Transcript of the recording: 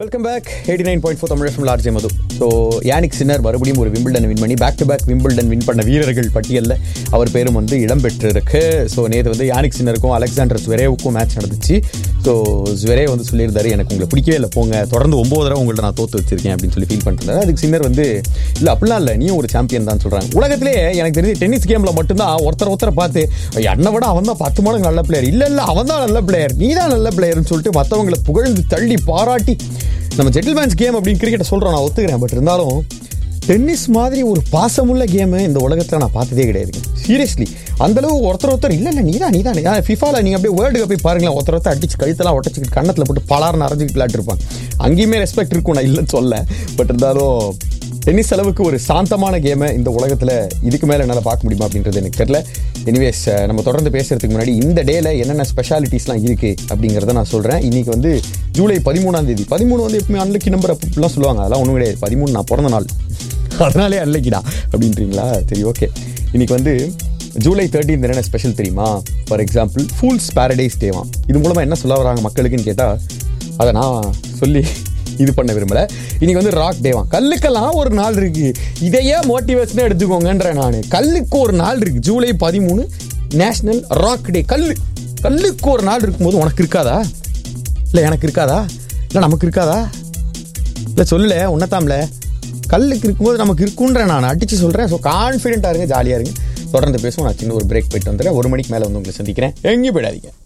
Welcome back 89.4 Tamil FM large மது. So Yannick சின்னர் மறுபடியும் ஒரு Wimbledon win பண்ணி back to back Wimbledon win பண்ண வீரர்கள் பட்டியலில் அவர் பேரும் வந்து இடம்பெற்றிருக்கு. ஸோ நேற்று வந்து யானிக் சின்னருக்கும் அலெக்சாண்டர் ஸ்வெரேவுக்கும் மேட்ச் நடந்துச்சு. ஸோ ஸ்வெரே வந்து சொல்லியிருந்தாரு, எனக்கு உங்களை பிடிக்கவே இல்லை, போங்க, தொடர்ந்து 9 தடவை உங்கள்ட்ட நான் தோற்று வச்சிருக்கேன் அப்படின்னு சொல்லி ஃபீல் பண்ணிருந்தாரு. அதுக்கு சின்னர் வந்து இல்லை அப்படிலாம் இல்லை, நீயும் ஒரு சாம்பியன் தான் சொல்கிறாங்க. உலகத்திலே எனக்கு தெரிஞ்சு டென்னிஸ் கேமில் மட்டும்தான் ஒருத்தரை பார்த்து என்னை விட அவன் தான் 10 மடங்கு நல்ல பிளேயர், இல்லை அவன் தான் நல்ல பிளேயர், நீ தான் நல்ல பிளேயர்னு சொல்லிட்டு மற்றவங்களை புகழ்ந்து தள்ளி பாராட்டி நம்ம ஜென்டில்மேன்ஸ் கேம் அப்படின்னு கிரிக்கெட்டை சொல்கிறோம், நான் ஒத்துக்கிறேன். பட் இருந்தாலும் டென்னிஸ் மாதிரி ஒரு பாசமுள்ள கேமு இந்த உலகத்தில் நான் பார்த்ததே கிடையாதுங்க. சீரியஸ்லி அந்தளவு ஒருத்தர் இல்லை நீதான் ஃபிஃபாவில் நீங்கள் அப்படியே வேர்ல்டு கப் போய் பாருங்களேன், ஒருத்தர் அடிச்சு கழுத்தெல்லாம் ஒட்டச்சிக்கிட்டு கண்ணத்தில் போட்டு பலார்னு அரைஞ்சிக்கிட்டு விளையாட்டுருப்பாங்க. அங்கேயுமே ரெஸ்பெக்ட் இருக்கும், நான் இல்லைன்னு சொல்ல. பட் இருந்தாலும் டென்னிஸ் அளவுக்கு ஒரு சாந்தமான கேமை இந்த உலகத்தில் இதுக்கு மேலே என்னால் பார்க்க முடியுமா அப்படின்றது எனக்கு தெரியல. எனிவேஸ், நம்ம தொடர்ந்து பேசுறதுக்கு முன்னாடி இந்த டேல என்னென்ன ஸ்பெஷாலிட்டிஸ்லாம் இருக்குது அப்படிங்கிறத நான் சொல்கிறேன். இன்றைக்கி வந்து ஜூலை 13ஆம் தேதி. 13 வந்து எப்பவுமே அன்லக்கி நம்பர் அப்படிலாம் சொல்லுவாங்க, அதெல்லாம் ஒன்றும் கிடையாது. 13 நான் பிறந்த நாள், அதனாலே அன்லக்கிடா அப்படின்றீங்களா? சரி, ஓகே. இன்றைக்கி வந்து ஜூலை 13 என்னென்ன ஸ்பெஷல் தெரியுமா? For example fools paradise டேவாம். இது மூலமாக என்ன சொல்ல வராங்க மக்களுக்குன்னு கேட்டால் அதை நான் சொல்லி இது பண்ண விரும்பல. இன்னைக்கு வந்து ராக் டேவாம். கல்லுக்கெல்லாம் ஒரு நாள் இருக்கு, இதையே மோட்டிவேஷனாக எடுத்துக்கோங்கன்ற நான். கல்லுக்கு ஒரு நாள் இருக்கு, ஜூலை 13 நேஷனல் ராக் டே. கல்லுக்கு ஒரு நாள் இருக்கும்போது உனக்கு இருக்காதா? இல்லை எனக்கு இருக்காதா? இல்லை நமக்கு இருக்காதா? இல்லை சொல்லல உன்னத்தாம்ல, கல்லுக்கு இருக்கும்போது நமக்கு இருக்குன்ற நான் அடிச்சு சொல்கிறேன். ஸோ கான்ஃபிடென்ட்டாக இருங்க, ஜாலியாக இருங்க. தொடர்ந்து பேசுவோம். நான் சின்ன ஒரு பிரேக் போயிட்டு வந்துடுறேன். 1 மணிக்கு மேலே வந்து உங்களை சந்திக்கிறேன். எங்கேயும் போயிடாதீங்க.